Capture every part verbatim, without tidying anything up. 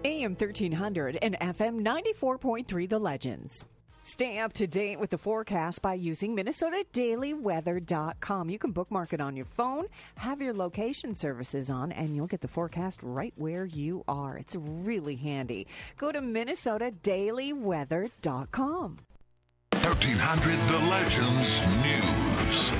A M thirteen hundred and F M ninety-four point three The Legends. Stay up to date with the forecast by using Minnesota Daily Weather dot com. You can bookmark it on your phone, have your location services on, and you'll get the forecast right where you are. It's really handy. Go to Minnesota Daily Weather dot com. thirteen hundred The Legends News.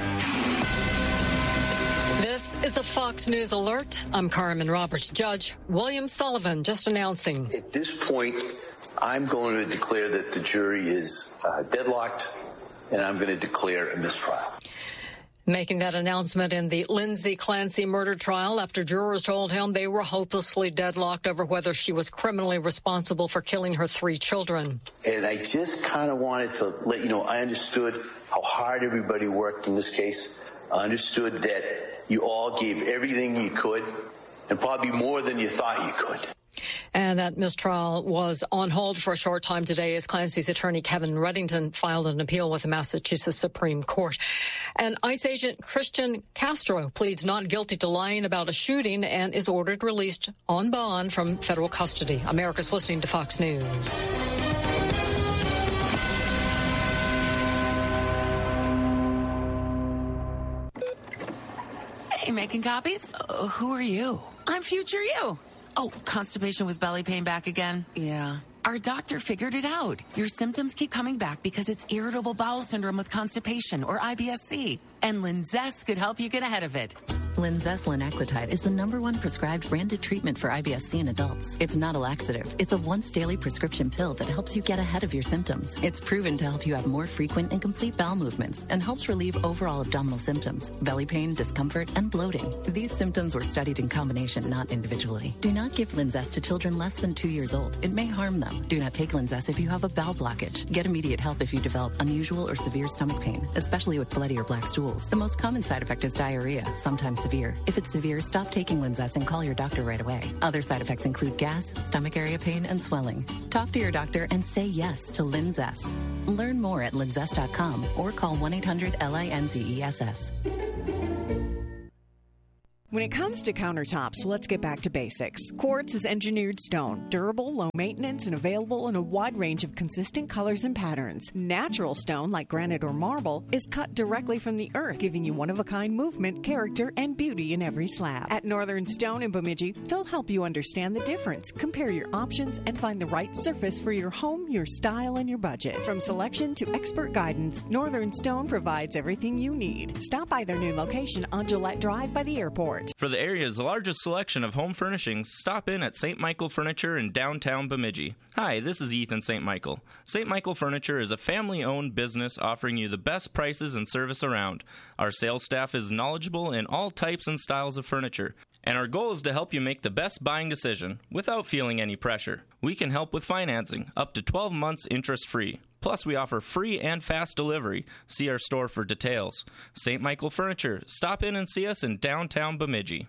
This is a Fox News alert. I'm Carmen Roberts. Judge William Sullivan just announcing. At this point, I'm going to declare that the jury is uh, deadlocked, and I'm going to declare a mistrial. Making that announcement in the Lindsay Clancy murder trial after jurors told him they were hopelessly deadlocked over whether she was criminally responsible for killing her three children. And I just kind of wanted to let you know, I understood how hard everybody worked in this case. I understood that you all gave everything you could, and probably more than you thought you could. And that mistrial was on hold for a short time today as Clancy's attorney Kevin Reddington filed an appeal with the Massachusetts Supreme Court. And ICE agent Christian Castro pleads not guilty to lying about a shooting and is ordered released on bond from federal custody. America's listening to Fox News. Hey, making copies? Uh, who are you? I'm future you. Oh, constipation with belly pain back again? Yeah. Our doctor figured it out. Your symptoms keep coming back because it's irritable bowel syndrome with constipation, or I B S C. And Linzess could help you get ahead of it. Linzess linaclotide is the number one prescribed branded treatment for I B S C in adults. It's not a laxative. It's a once daily prescription pill that helps you get ahead of your symptoms. It's proven to help you have more frequent and complete bowel movements and helps relieve overall abdominal symptoms, belly pain, discomfort, and bloating. These symptoms were studied in combination, not individually. Do not give Linzess to children less than two years old. It may harm them. Do not take Linzess if you have a bowel blockage. Get immediate help if you develop unusual or severe stomach pain, especially with bloody or black stools. The most common side effect is diarrhea, sometimes severe. If it's severe, stop taking Linzess and call your doctor right away. Other side effects include gas, stomach area pain, and swelling. Talk to your doctor and say yes to Linzess. Learn more at linzess dot com or call one eight hundred L I N Z E S S. When it comes to countertops, let's get back to basics. Quartz is engineered stone, durable, low maintenance, and available in a wide range of consistent colors and patterns. Natural stone, like granite or marble, is cut directly from the earth, giving you one-of-a-kind movement, character, and beauty in every slab. At Northern Stone in Bemidji, they'll help you understand the difference, compare your options, and find the right surface for your home, your style, and your budget. From selection to expert guidance, Northern Stone provides everything you need. Stop by their new location on Gillette Drive by the airport. For the area's largest selection of home furnishings, stop in at Saint Michael Furniture in downtown Bemidji. Hi, this is Ethan Saint Michael. Saint Michael Furniture is a family-owned business offering you the best prices and service around. Our sales staff is knowledgeable in all types and styles of furniture, and our goal is to help you make the best buying decision without feeling any pressure. We can help with financing, up to twelve months interest-free. Plus, we offer free and fast delivery. See our store for details. Saint Michael Furniture. Stop in and see us in downtown Bemidji.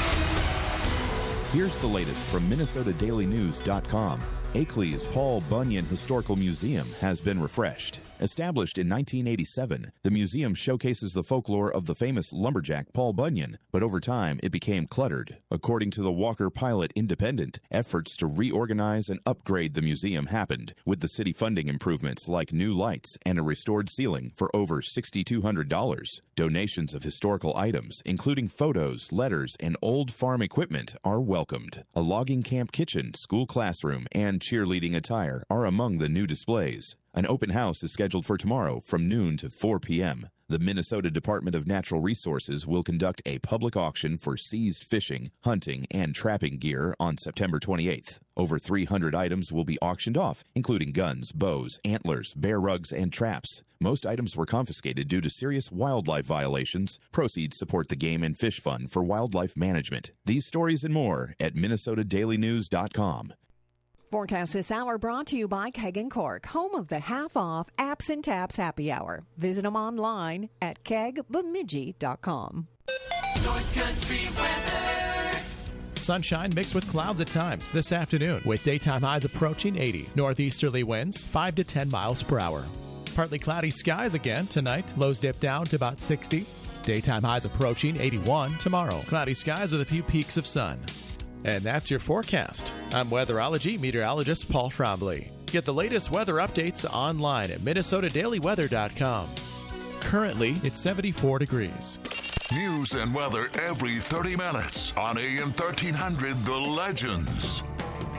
Here's the latest from Minnesota Daily News dot com. Akeley's Paul Bunyan Historical Museum has been refreshed. Established in nineteen eighty-seven, the museum showcases the folklore of the famous lumberjack Paul Bunyan, but over time it became cluttered. According to the Walker Pilot Independent, efforts to reorganize and upgrade the museum happened, with the city funding improvements like new lights and a restored ceiling for over six thousand two hundred dollars. Donations of historical items, including photos, letters, and old farm equipment, are welcomed. A logging camp kitchen, school classroom, and cheerleading attire are among the new displays. An open house is scheduled for tomorrow from noon to four p.m. The Minnesota Department of Natural Resources will conduct a public auction for seized fishing, hunting, and trapping gear on September twenty-eighth. Over three hundred items will be auctioned off, including guns, bows, antlers, bear rugs, and traps. Most items were confiscated due to serious wildlife violations. Proceeds support the Game and Fish Fund for Wildlife Management. These stories and more at Minnesota Daily News dot com. Forecast this hour brought to you by Keg and Cork, home of the half-off Apps and Taps Happy Hour. Visit them online at keg bemidji dot com. North Country weather. Sunshine mixed with clouds at times this afternoon, with daytime highs approaching eighty. Northeasterly winds five to ten miles per hour. Partly cloudy skies again tonight. Lows dip down to about sixty. Daytime highs approaching eighty-one tomorrow. Cloudy skies with a few peaks of sun. And that's your forecast. I'm weatherology meteorologist Paul Trombley. Get the latest weather updates online at minnesota daily weather dot com. Currently, it's seventy-four degrees. News and weather every thirty minutes on A M thirteen hundred The Legends.